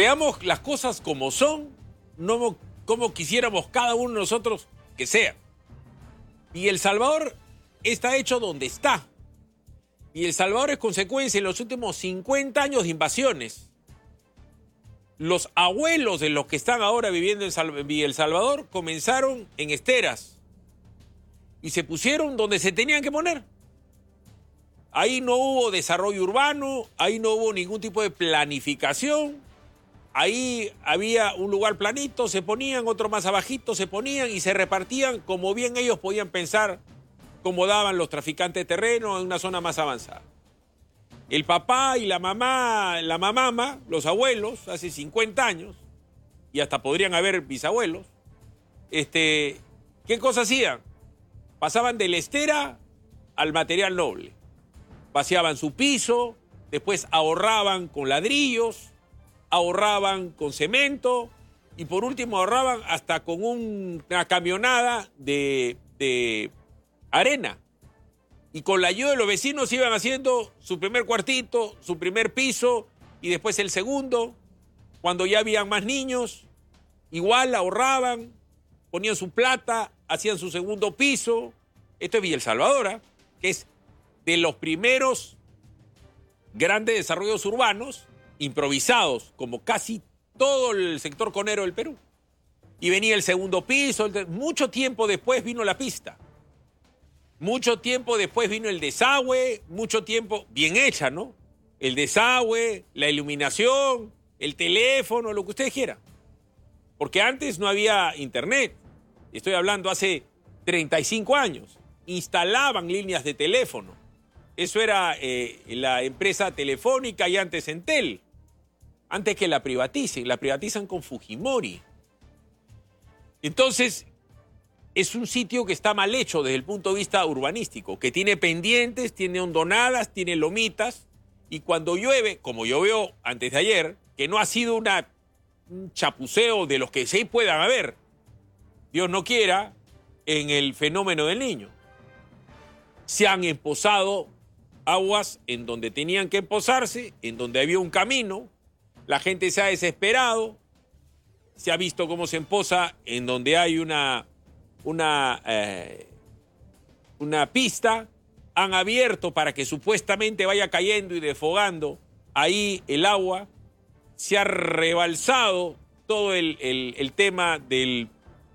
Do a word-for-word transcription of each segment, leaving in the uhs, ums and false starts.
Veamos las cosas como son, no como quisiéramos cada uno de nosotros que sea. Y El Salvador está hecho donde está. Y El Salvador es consecuencia en los últimos cincuenta años de invasiones. Los abuelos de los que están ahora viviendo en El Salvador comenzaron en esteras y se pusieron donde se tenían que poner. Ahí no hubo desarrollo urbano, ahí no hubo ningún tipo de planificación. Ahí había un lugar planito, se ponían, otro más abajito, se ponían y se repartían como bien ellos podían pensar, como daban los traficantes de terreno en una zona más avanzada. El papá y la mamá, la mamama, los abuelos, hace cincuenta años, y hasta podrían haber bisabuelos, este, ¿qué cosa hacían? Pasaban de la estera al material noble. Vaciaban su piso, después ahorraban con ladrillos, ahorraban con cemento y por último ahorraban hasta con un, una camionada de, de arena. Y con la ayuda de los vecinos iban haciendo su primer cuartito, su primer piso y después el segundo. Cuando ya habían más niños, igual ahorraban, ponían su plata, hacían su segundo piso. Esto es Villa El Salvador, ¿eh? Que es de los primeros grandes desarrollos urbanos improvisados, como casi todo el sector conero del Perú. Y venía el segundo piso, el mucho tiempo después vino la pista. Mucho tiempo después vino el desagüe, mucho tiempo, bien hecha, ¿no? El desagüe, la iluminación, el teléfono, lo que ustedes quieran. Porque antes no había internet. Estoy hablando hace treinta y cinco años. Instalaban líneas de teléfono. Eso era eh, la empresa telefónica y antes Entel. Antes que la privaticen, la privatizan con Fujimori. Entonces, es un sitio que está mal hecho desde el punto de vista urbanístico, que tiene pendientes, tiene hondonadas, tiene lomitas, y cuando llueve, como llovió antes de ayer, que no ha sido una, un chapuceo de los que sí puedan haber, Dios no quiera, en el fenómeno del Niño. Se han empozado aguas en donde tenían que empozarse, en donde había un camino, la gente se ha desesperado, se ha visto cómo se empoza en donde hay una, una, eh, una pista, han abierto para que supuestamente vaya cayendo y desfogando ahí el agua, se ha rebalsado todo el, el, el tema del,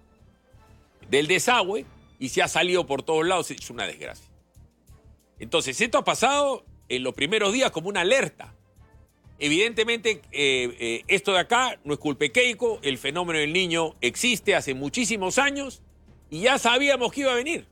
del desagüe y se ha salido por todos lados, es una desgracia. Entonces, esto ha pasado en los primeros días como una alerta. Evidentemente, eh, eh, esto de acá no es culpa de Keiko, el fenómeno del Niño existe hace muchísimos años y ya sabíamos que iba a venir.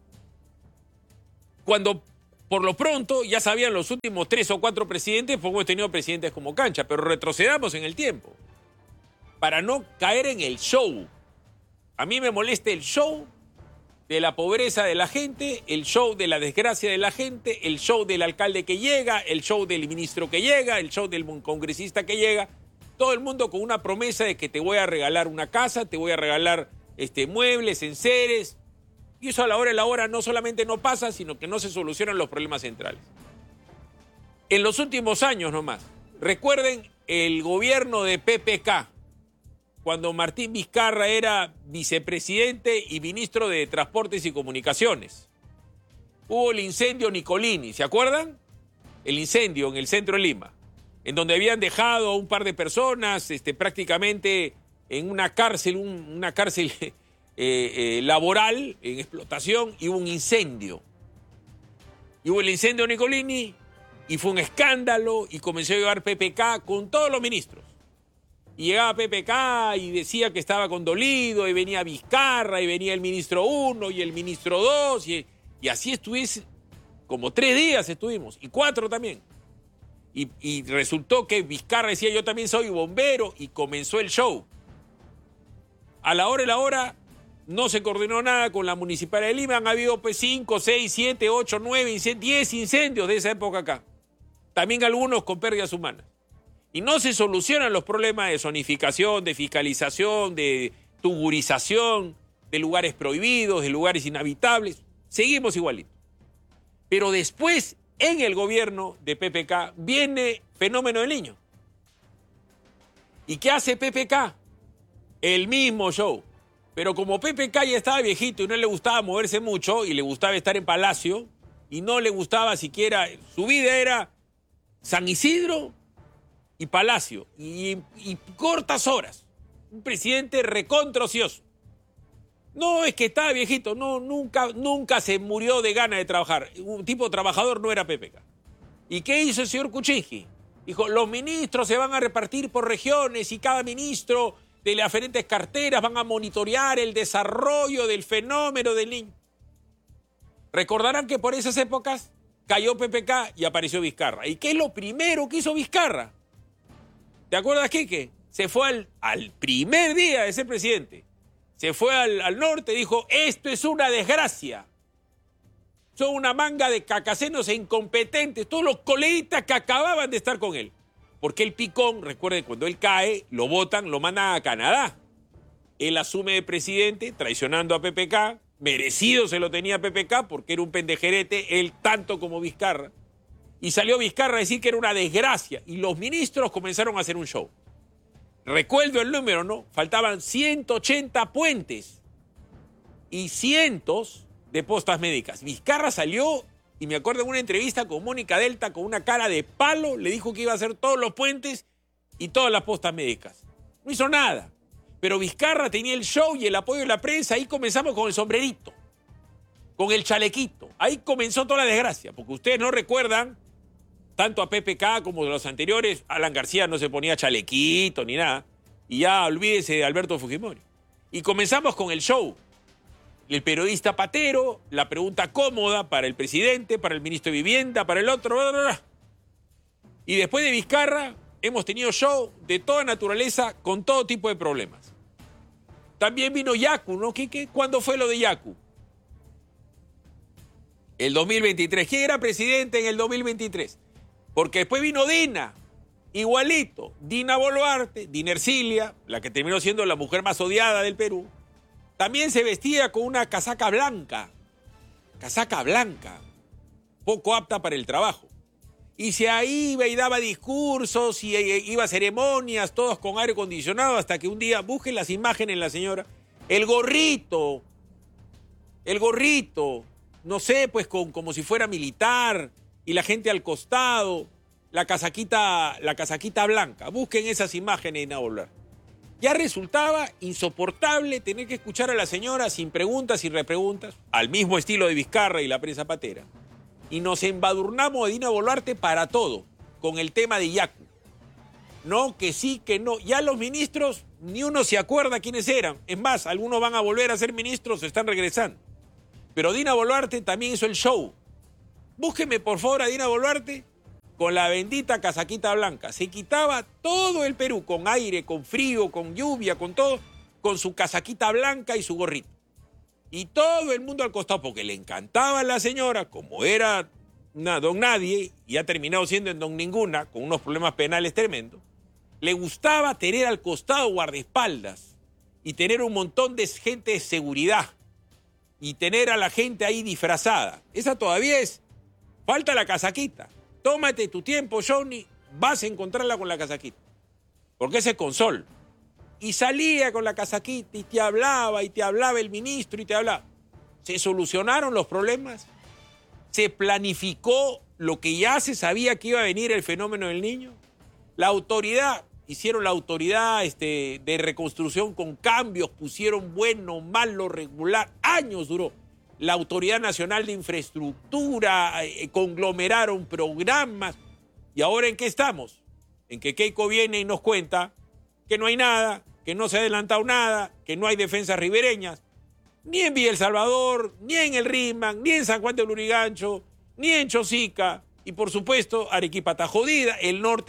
Cuando, por lo pronto, ya sabían los últimos tres o cuatro presidentes, porque hemos tenido presidentes como Cancha, pero retrocedamos en el tiempo, para no caer en el show. A mí me molesta el show de la pobreza de la gente, el show de la desgracia de la gente, el show del alcalde que llega, el show del ministro que llega, el show del congresista que llega, todo el mundo con una promesa de que te voy a regalar una casa, te voy a regalar este, muebles, enseres, y eso a la hora de la hora no solamente no pasa, sino que no se solucionan los problemas centrales. En los últimos años nomás, recuerden el gobierno de P P K, cuando Martín Vizcarra era vicepresidente y ministro de Transportes y Comunicaciones. Hubo el incendio Nicolini, ¿se acuerdan? El incendio en el centro de Lima, en donde habían dejado a un par de personas este, prácticamente en una cárcel, un, una cárcel eh, eh, laboral, en explotación, y hubo un incendio. Y hubo el incendio Nicolini y fue un escándalo y comenzó a llegar P P K con todos los ministros. Y llegaba P P K y decía que estaba condolido, y venía Vizcarra, y venía el ministro uno, y el ministro dos, y, y así estuviese, como tres días estuvimos, y cuatro también. Y, y resultó que Vizcarra decía, yo también soy bombero, y comenzó el show. A la hora y la hora no se coordinó nada con la Municipalidad de Lima, han habido pues cinco, seis, siete, ocho, nueve, diez incendios de esa época acá. También algunos con pérdidas humanas. Y no se solucionan los problemas de zonificación, de fiscalización, de tugurización, de lugares prohibidos, de lugares inhabitables. Seguimos igualito. Pero después, en el gobierno de P P K, viene fenómeno del Niño. ¿Y qué hace P P K? El mismo show. Pero como P P K ya estaba viejito y no le gustaba moverse mucho y le gustaba estar en Palacio y no le gustaba siquiera, su vida era San Isidro y Palacio y, y cortas horas. Un presidente recontra ocioso. No es que estaba viejito, no, nunca, nunca se murió de ganas de trabajar. Un tipo trabajador no era P P K. ¿Y qué hizo el señor Kuczynski? Dijo, los ministros se van a repartir por regiones y cada ministro de las diferentes carteras van a monitorear el desarrollo del fenómeno del niño. Recordarán que por esas épocas cayó P P K y apareció Vizcarra. ¿Y qué es lo primero que hizo Vizcarra? ¿Te acuerdas, Quique? Se fue al, al primer día de ser presidente. Se fue al, al norte y dijo, esto es una desgracia. Son una manga de cacasenos e incompetentes, todos los coleguitas que acababan de estar con él. Porque el picón, recuerden, cuando él cae, lo botan, lo mandan a Canadá. Él asume de presidente, traicionando a P P K, merecido se lo tenía P P K porque era un pendejerete, él tanto como Vizcarra. Y salió Vizcarra a decir que era una desgracia. Y los ministros comenzaron a hacer un show. Recuerdo el número, ¿no? Faltaban ciento ochenta puentes y cientos de postas médicas. Vizcarra salió, y me acuerdo en una entrevista con Mónica Delta, con una cara de palo, le dijo que iba a hacer todos los puentes y todas las postas médicas. No hizo nada. Pero Vizcarra tenía el show y el apoyo de la prensa. Ahí comenzamos con el sombrerito, con el chalequito. Ahí comenzó toda la desgracia, porque ustedes no recuerdan, tanto a P P K como de los anteriores, Alan García no se ponía chalequito ni nada. Y ya olvídese de Alberto Fujimori. Y comenzamos con el show. El periodista patero, la pregunta cómoda para el presidente, para el ministro de Vivienda, para el otro. Bla, bla, bla. Y después de Vizcarra, hemos tenido show de toda naturaleza con todo tipo de problemas. También vino Yacu, ¿no, Quique? ¿Cuándo fue lo de Yacu? El dos mil veintitrés. ¿Quién era presidente en el dos mil veintitrés? Porque después vino Dina, igualito. Dina Boluarte, Dina Ercilia, la que terminó siendo la mujer más odiada del Perú. También se vestía con una casaca blanca, casaca blanca, poco apta para el trabajo. Y se iba y daba discursos y iba a ceremonias, todos con aire acondicionado, hasta que un día, busquen las imágenes, la señora, el gorrito, el gorrito, no sé, pues con, como si fuera militar, y la gente al costado, la casaquita, la casaquita blanca. Busquen esas imágenes y no volver. Ya resultaba insoportable tener que escuchar a la señora sin preguntas y repreguntas, al mismo estilo de Vizcarra y la prensa patera. Y nos embadurnamos a Dina Boluarte para todo, con el tema de Yacu. No, que sí, que no. Ya los ministros, ni uno se acuerda quiénes eran. Es más, algunos van a volver a ser ministros o están regresando. Pero Dina Boluarte también hizo el show. Búsqueme, por favor, a Dina Boluarte con la bendita casaquita blanca. Se quitaba todo el Perú, con aire, con frío, con lluvia, con todo, con su casaquita blanca y su gorrito. Y todo el mundo al costado, porque le encantaba a la señora, como era una don nadie, y ha terminado siendo en don ninguna, con unos problemas penales tremendos, le gustaba tener al costado guardaespaldas y tener un montón de gente de seguridad y tener a la gente ahí disfrazada. Esa todavía es, falta la casaquita. Tómate tu tiempo, Johnny, vas a encontrarla con la casaquita. Porque ese es con sol. Y salía con la casaquita y te hablaba, y te hablaba el ministro y te hablaba. ¿Se solucionaron los problemas? ¿Se planificó lo que ya se sabía que iba a venir el fenómeno del niño? La autoridad, hicieron la autoridad este, de reconstrucción con cambios, pusieron bueno, malo, regular, años duró. La Autoridad Nacional de Infraestructura, eh, conglomeraron programas. ¿Y ahora en qué estamos? En que Keiko viene y nos cuenta que no hay nada, que no se ha adelantado nada, que no hay defensas ribereñas, ni en Villa El Salvador, ni en el Rímac, ni en San Juan de Lurigancho, ni en Chosica, y por supuesto Arequipa está jodida, el norte